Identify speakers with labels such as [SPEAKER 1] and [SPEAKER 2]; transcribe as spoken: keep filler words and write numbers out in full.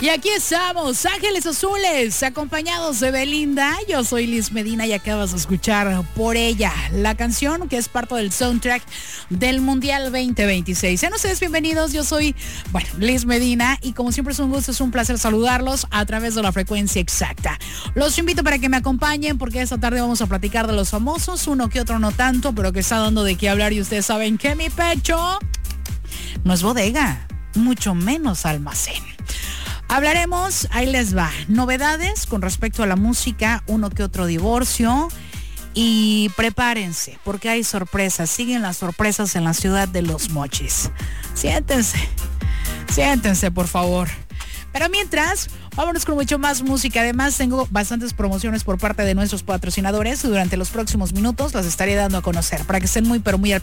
[SPEAKER 1] Y aquí estamos, Ángeles Azules, acompañados de Belinda. Yo soy Liz Medina y acabas de escuchar Por Ella, la canción que es parte del soundtrack del Mundial veinte veintiséis. Sean ustedes bienvenidos, yo soy, bueno, Liz Medina y como siempre es un gusto, es un placer saludarlos a través de la frecuencia exacta. Los invito para que me acompañen porque esta tarde vamos a platicar de los famosos, uno que otro no tanto, pero que está dando de qué hablar y ustedes saben que mi pecho no es bodega, mucho menos almacén. Hablaremos, ahí les va, novedades con respecto a la música, uno que otro divorcio y prepárense porque hay sorpresas, siguen las sorpresas en la ciudad de Los Mochis. Siéntense, siéntense por favor. Pero mientras, vámonos con mucho más música. Además, tengo bastantes promociones por parte de nuestros patrocinadores. Durante los próximos minutos las estaré dando a conocer para que estén muy, pero muy al